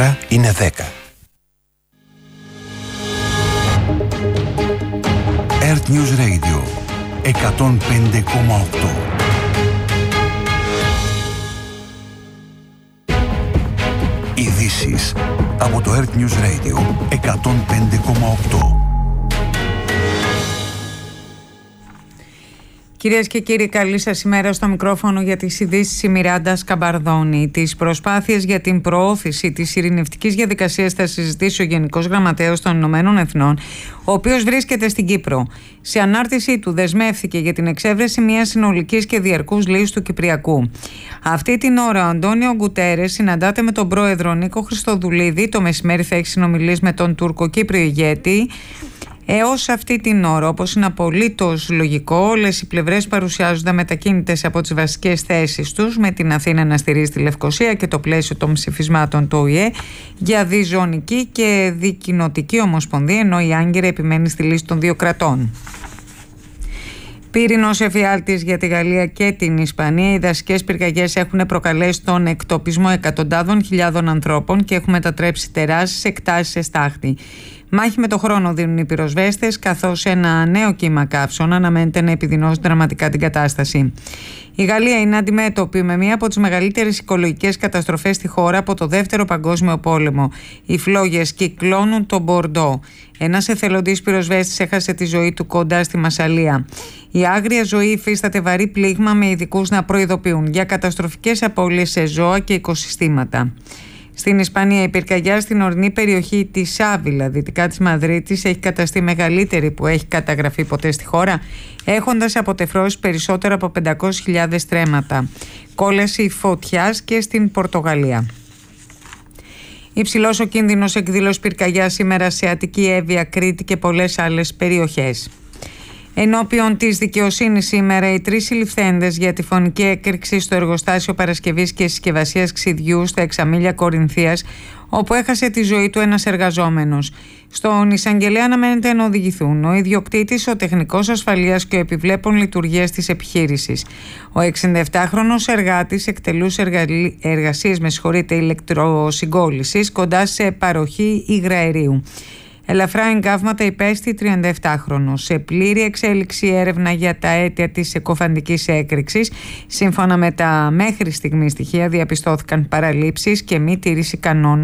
Είναι 10. Earth News Radio 105,8. Ειδήσεις από το Earth News Radio 105,8. Κυρίες και κύριοι, καλή σας ημέρα. Στο μικρόφωνο για τις ειδήσεις η Μιράντα Σκαμπαρδόνη. Τις προσπάθειες για την προώθηση της ειρηνευτικής διαδικασίας θα συζητήσει ο Γενικός Γραμματέας των Ηνωμένων Εθνών, ο οποίος βρίσκεται στην Κύπρο. Σε ανάρτησή του δεσμεύθηκε για την εξέβρεση μιας συνολικής και διαρκούς λύσης του Κυπριακού. Αυτή την ώρα ο Αντώνιο Γκουτέρες συναντάται με τον πρόεδρο Νίκο Χριστοδουλίδη. Το μεσημέρι θα έχει συνομιλίες με τον Τουρκοκύπριο ηγέτη. Έως αυτή την ώρα, όπως είναι απολύτως λογικό, όλες οι πλευρές παρουσιάζονται μετακίνητες από τις βασικές θέσεις τους, με την Αθήνα να στηρίζει τη Λευκοσία και το πλαίσιο των ψηφισμάτων του ΟΗΕ για διζωνική και δικοινοτική ομοσπονδία, ενώ η Άγκυρα επιμένει στη λύση των δύο κρατών. Πύρινος εφιάλτης για τη Γαλλία και την Ισπανία. Οι δασικές πυρκαγιές έχουν προκαλέσει τον εκτοπισμό εκατοντάδων χιλιάδων ανθρώπων και έχουν μετατρέψει τεράστιες εκτάσεις σε στάχτη. Μάχη με το χρόνο δίνουν οι πυροσβέστες, καθώς ένα νέο κύμα καύσων αναμένεται να επιδεινώσει δραματικά την κατάσταση. Η Γαλλία είναι αντιμέτωπη με μία από τις μεγαλύτερες οικολογικές καταστροφές στη χώρα από το Δεύτερο Παγκόσμιο Πόλεμο. Οι φλόγες κυκλώνουν το Μπορντό. Ένας εθελοντής πυροσβέστης έχασε τη ζωή του κοντά στη Μασσαλία. Η άγρια ζωή υφίσταται βαρύ πλήγμα, με ειδικούς να προειδοποιούν για καταστροφικές απώλειες σε ζώα και οικοσυστήματα. Στην Ισπανία, η πυρκαγιά στην ορεινή περιοχή της Άβυλα, δυτικά της Μαδρίτης, έχει καταστεί μεγαλύτερη που έχει καταγραφεί ποτέ στη χώρα, έχοντας αποτεφρώσει περισσότερα από 500.000 στρέμματα. Κόλαση φωτιάς και στην Πορτογαλία. Υψηλός ο κίνδυνος εκδήλωσης πυρκαγιάς σήμερα σε Αττική, Εύβοια, Κρήτη και πολλές άλλες περιοχές. Ενώπιον της δικαιοσύνης σήμερα, οι τρεις συλληφθέντες για τη φωνική έκρηξη στο εργοστάσιο παρασκευής και συσκευασίας ξυδιού στα Εξαμήλια Κορινθίας, όπου έχασε τη ζωή του ένας εργαζόμενος. Στον εισαγγελέα αναμένεται να οδηγηθούν ο ιδιοκτήτης, ο τεχνικός ασφαλείας και ο επιβλέπων λειτουργίας της επιχείρησης. Ο 67χρονος εργάτης εκτελούσε εργασίες ηλεκτροσυγκόλλησης κοντά σε παροχή υγραερίου. Ελαφρά εγκάβματα υπέστη 37χρονος. Σε πλήρη εξέλιξη έρευνα για τα αίτια της συκοφαντικής έκρηξης. Σύμφωνα με τα μέχρι στιγμή στοιχεία, διαπιστώθηκαν παραλήψεις και μη τήρηση κανόνων